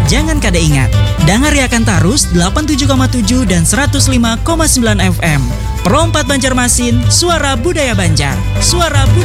Jangan kada ingat, dangariakan tarus 87,7 dan 105,9 FM. Pro 4 Banjarmasin, suara budaya Banjar. Suara budaya